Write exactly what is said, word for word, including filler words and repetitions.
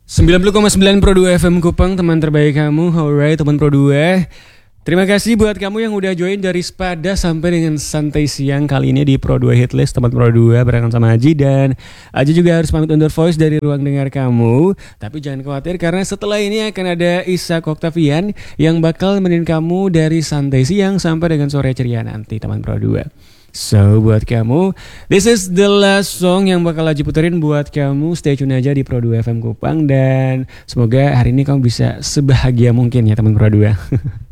sembilan puluh koma sembilan Pro dua F M Kupang, teman terbaik kamu. Alright, teman Pro dua. Terima kasih buat kamu yang udah join dari Spada sampai dengan santai siang kali ini di Pro dua Hitlist, teman Pro dua barengan sama Aji. Dan Aji juga harus pamit undur voice dari ruang dengar kamu. Tapi jangan khawatir karena setelah ini akan ada Ishak Octavian yang bakal menemenin kamu dari santai siang sampai dengan sore ceria nanti, teman Pro dua. So buat kamu, this is the last song yang bakal Aji puterin buat kamu. Stay tune aja di Pro dua F M Kupang. Dan semoga hari ini kamu bisa sebahagia mungkin ya, teman Pro dua.